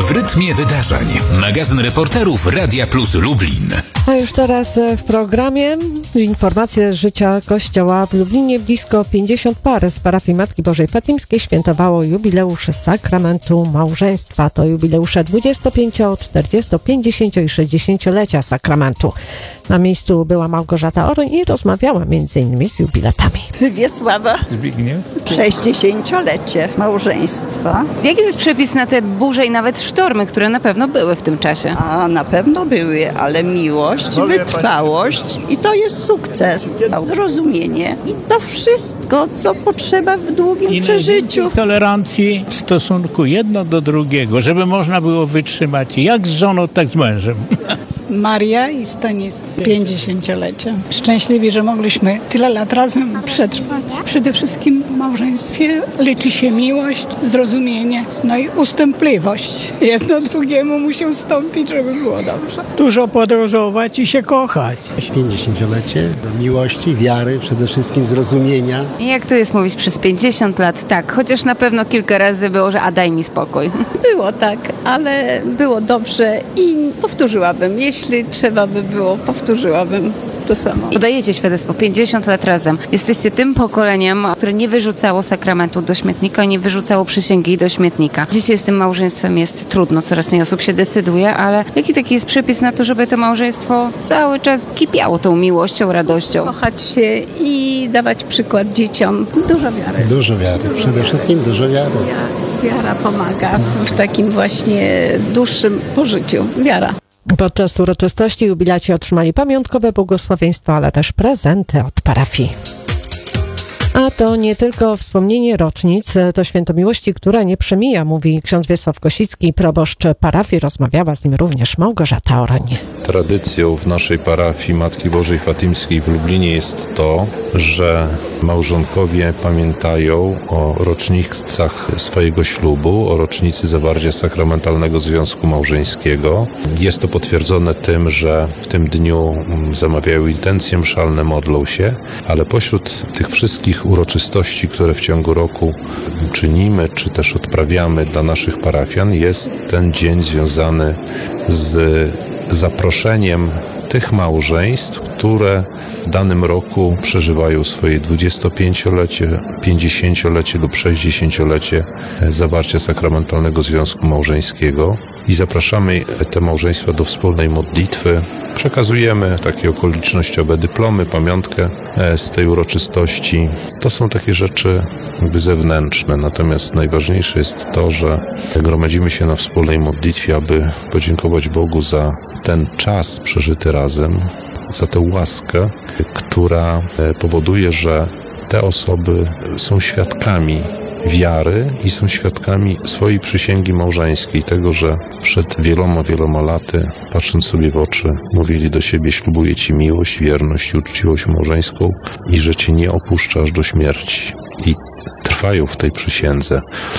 W rytmie wydarzeń. Magazyn reporterów Radia Plus Lublin. A już teraz w programie informacje z życia Kościoła w Lublinie. Blisko 50 par z parafii Matki Bożej Fatimskiej świętowało jubileusz sakramentu małżeństwa. To jubileusze 25, 40, 50 i 60-lecia sakramentu. Na miejscu była Małgorzata Oroń i rozmawiała m.in. z jubilatami. Wiesława Zbigniew. 60-lecie małżeństwa. Jaki jest przepis na te burze i nawet sztormy, które na pewno były w tym czasie? A na pewno były, ale miłość, wytrwałość i to jest sukces. Zrozumienie i to wszystko, co potrzeba w długim przeżyciu. Tolerancji w stosunku jedno do drugiego, żeby można było wytrzymać jak z żoną, tak z mężem. Maria i Stanisław, 50-lecie. Szczęśliwi, że mogliśmy tyle lat razem przetrwać. Przede wszystkim w małżeństwie liczy się miłość, zrozumienie, no i ustępliwość. Jedno drugiemu musi ustąpić, żeby było dobrze. Dużo podróżować i się kochać. 50-lecie miłości, wiary, przede wszystkim zrozumienia. I jak to jest mówić przez 50 lat? Tak, chociaż na pewno kilka razy było, że a daj mi spokój. Było tak, ale było dobrze i powtórzyłabym. Jeśli trzeba by było, powtórzyłabym to samo. Podajecie świadectwo 50 lat razem. Jesteście tym pokoleniem, które nie wyrzucało sakramentu do śmietnika, nie wyrzucało przysięgi do śmietnika. Dzisiaj z tym małżeństwem jest trudno, coraz mniej osób się decyduje, ale jaki taki jest przepis na to, żeby to małżeństwo cały czas kipiało tą miłością, radością? Kochać się i dawać przykład dzieciom. Dużo wiary. Dużo wiary, przede wszystkim dużo wiary. Wiara pomaga w takim właśnie dłuższym pożyciu. Wiara. Podczas uroczystości jubilaci otrzymali pamiątkowe błogosławieństwa, ale też prezenty od parafii. A to nie tylko wspomnienie rocznic, to święto miłości, które nie przemija, mówi ksiądz Wiesław Kosicki, proboszcz parafii. Rozmawiała z nim również Małgorzata Oroń. Tradycją w naszej parafii Matki Bożej Fatimskiej w Lublinie jest to, że małżonkowie pamiętają o rocznicach swojego ślubu, o rocznicy zawarcia sakramentalnego związku małżeńskiego. Jest to potwierdzone tym, że w tym dniu zamawiają intencje mszalne, modlą się, ale pośród tych wszystkich uroczystości, które w ciągu roku czynimy, czy też odprawiamy dla naszych parafian, jest ten dzień związany z zaproszeniem tych małżeństw, które w danym roku przeżywają swoje 25-lecie, 50-lecie lub 60-lecie zawarcia sakramentalnego związku małżeńskiego i zapraszamy te małżeństwa do wspólnej modlitwy. Przekazujemy takie okolicznościowe dyplomy, pamiątkę z tej uroczystości. To są takie rzeczy jakby zewnętrzne, natomiast najważniejsze jest to, że gromadzimy się na wspólnej modlitwie, aby podziękować Bogu za ten czas przeżyty razem, za tę łaskę, która powoduje, że te osoby są świadkami wiary i są świadkami swojej przysięgi małżeńskiej, tego, że przed wieloma laty, patrząc sobie w oczy, mówili do siebie: ślubuję Ci miłość, wierność i uczciwość małżeńską i że Cię nie opuszczę aż do śmierci. I trwają w tej przysiędze.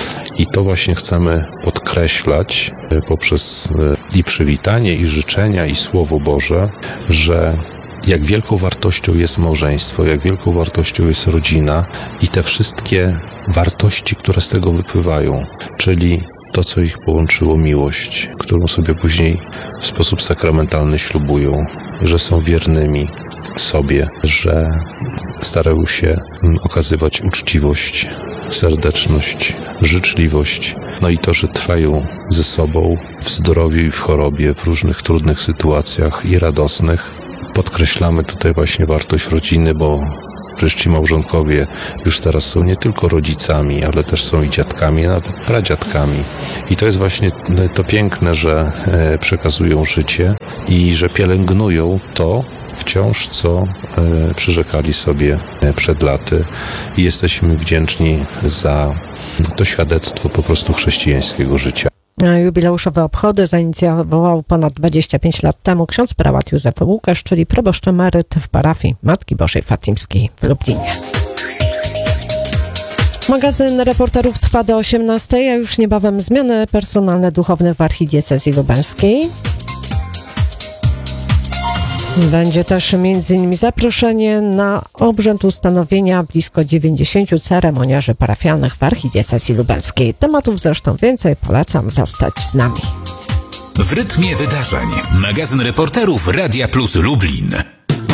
I to właśnie chcemy podkreślać poprzez i przywitanie, i życzenia, i Słowo Boże, że jak wielką wartością jest małżeństwo, jak wielką wartością jest rodzina i te wszystkie wartości, które z tego wypływają, czyli to, co ich połączyło, miłość, którą sobie później w sposób sakramentalny ślubują, że są wiernymi sobie, że starają się okazywać uczciwość, serdeczność, życzliwość, no i to, że trwają ze sobą w zdrowiu i w chorobie, w różnych trudnych sytuacjach i radosnych. Podkreślamy tutaj właśnie wartość rodziny, bo przecież ci małżonkowie już teraz są nie tylko rodzicami, ale też są i dziadkami, a nawet pradziadkami. I to jest właśnie to piękne, że przekazują życie i że pielęgnują to wciąż, co przyrzekali sobie przed laty. I jesteśmy wdzięczni za to świadectwo po prostu chrześcijańskiego życia. Jubileuszowe obchody zainicjował ponad 25 lat temu ksiądz prałat Józef Łukasz, czyli proboszcz emeryt w parafii Matki Bożej Fatimskiej w Lublinie. Magazyn reporterów trwa do 18, a już niebawem zmiany personalne duchowne w archidiecezji lubelskiej. Będzie też m.in. zaproszenie na obrzęd ustanowienia blisko 90 ceremoniarzy parafialnych w archidiecezji lubelskiej. Tematów zresztą więcej, polecam zostać z nami. W rytmie wydarzeń. Magazyn reporterów Radia Plus Lublin.